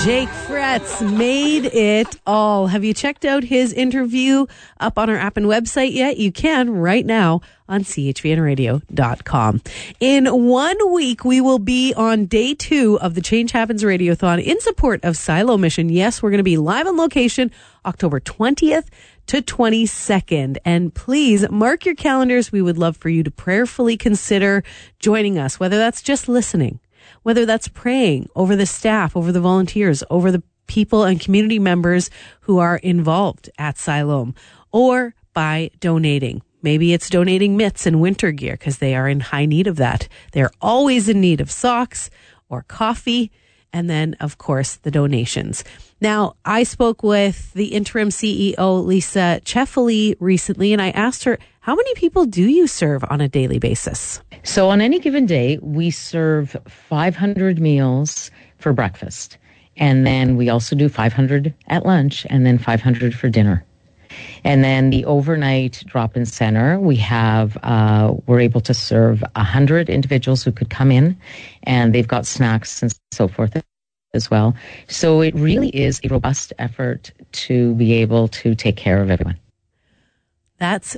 Jake Fretz made it all. Have you checked out his interview up on our app and website yet? You can right now on chvnradio.com. In 1 week, we will be on day 2 of the Change Happens Radiothon in support of Silo Mission. Yes, we're going to be live on location October 20th to 22nd. And please mark your calendars. We would love for you to prayerfully consider joining us, whether that's just listening, whether that's praying over the staff, over the volunteers, over the people and community members who are involved at Siloam, or by donating. Maybe it's donating mitts and winter gear because they are in high need of that. They're always in need of socks or coffee. And then, of course, the donations. Now, I spoke with the interim CEO, Lisa Cefali, recently, and I asked her, how many people do you serve on a daily basis? So on any given day, we serve 500 meals for breakfast. And then we also do 500 at lunch and then 500 for dinner. And then the overnight drop-in center, we have, we're able to serve 100 individuals who could come in, and they've got snacks and so forth as well. So it really is a robust effort to be able to take care of everyone. That's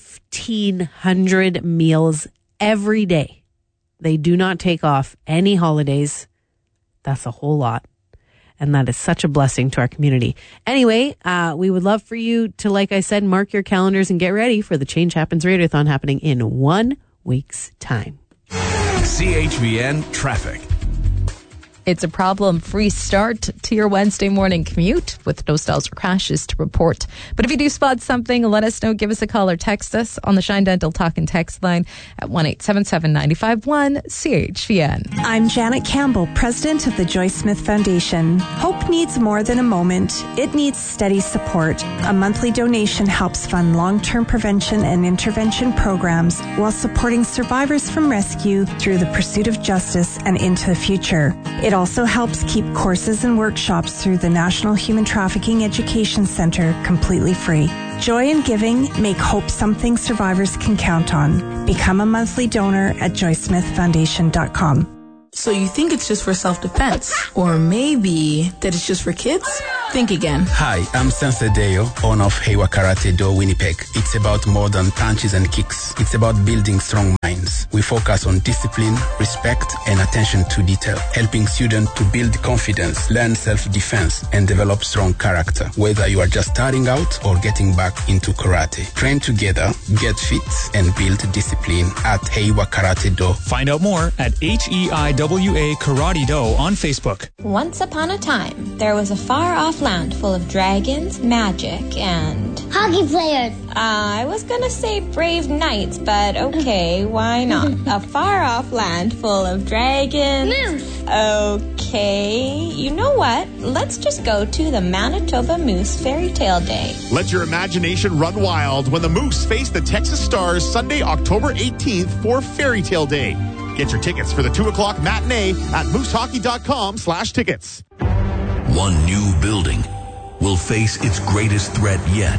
1,500 meals every day. They do not take off any holidays. That's a whole lot. And that is such a blessing to our community. Anyway, we would love for you to, like I said, mark your calendars and get ready for the Change Happens Radiothon happening in 1 week's time. CHVN Traffic. It's a problem-free start to your Wednesday morning commute with no stalls or crashes to report. But if you do spot something, let us know. Give us a call or text us on the Shine Dental Talk and Text line at 1-877-951-CHVN. I'm Janet Campbell, president of the Joyce Smith Foundation. Hope needs more than a moment. It needs steady support. A monthly donation helps fund long-term prevention and intervention programs while supporting survivors from rescue through the pursuit of justice and into the future. It also helps keep courses and workshops through the National Human Trafficking Education Center completely free. Joy in giving, make hope something survivors can count on. Become a monthly donor at joysmithfoundation.com. So you think it's just for self-defense, or maybe that it's just for kids? Think again. Hi, I'm Sensei Deo, owner of Heiwa Karate Do Winnipeg. It's about more than punches and kicks. It's about building strong minds. We focus on discipline, respect, and attention to detail, helping students to build confidence, learn self-defense, and develop strong character. Whether you are just starting out or getting back into karate, train together, get fit, and build discipline at Heiwa Karate Do. Find out more at HEIWA Karate Do on Facebook. Once upon a time, there was a far-off land full of dragons, magic, and hockey players. I was gonna say brave knights, but okay, why not? A far-off land full of dragons. Moose. Okay, you know what? Let's just go to the Manitoba Moose Fairy Tale Day. Let your imagination run wild when the Moose face the Texas Stars Sunday, October 18th for Fairy Tale Day. Get your tickets for the 2 o'clock matinee at moosehockey.com/tickets. One new building will face its greatest threat yet.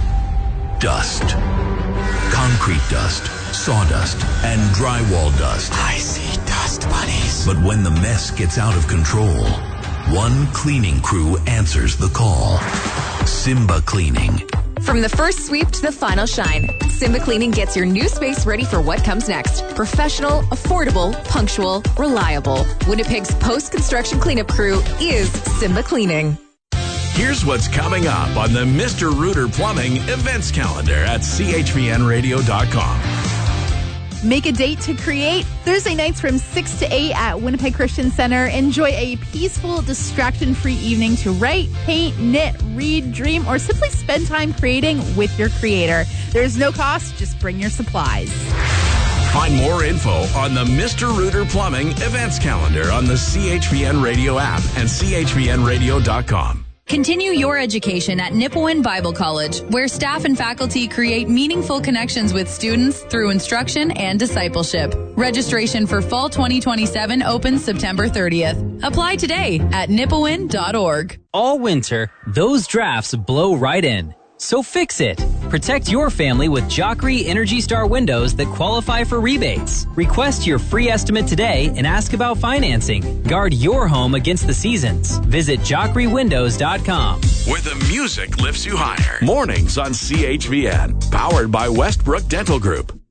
Dust. Concrete dust, sawdust, and drywall dust. I see dust bunnies. But when the mess gets out of control, one cleaning crew answers the call. Simba Cleaning. From the first sweep to the final shine, Simba Cleaning gets your new space ready for what comes next. Professional, affordable, punctual, reliable. Winnipeg's post-construction cleanup crew is Simba Cleaning. Here's what's coming up on the Mr. Rooter Plumbing events calendar at chvnradio.com. Make a date to create. Thursday nights from 6 to 8 at Winnipeg Christian Center. Enjoy a peaceful, distraction-free evening to write, paint, knit, read, dream, or simply spend time creating with your creator. There's no cost. Just bring your supplies. Find more info on the Mr. Rooter Plumbing events calendar on the CHVN Radio app and chvnradio.com. Continue your education at Nipawin Bible College, where staff and faculty create meaningful connections with students through instruction and discipleship. Registration for fall 2027 opens September 30th. Apply today at nipawin.org. All winter, those drafts blow right in. So fix it. Protect your family with Joffrey Energy Star windows that qualify for rebates. Request your free estimate today and ask about financing. Guard your home against the seasons. Visit JoffreyWindows.com. Where the music lifts you higher. Mornings on CHVN. Powered by Westbrook Dental Group.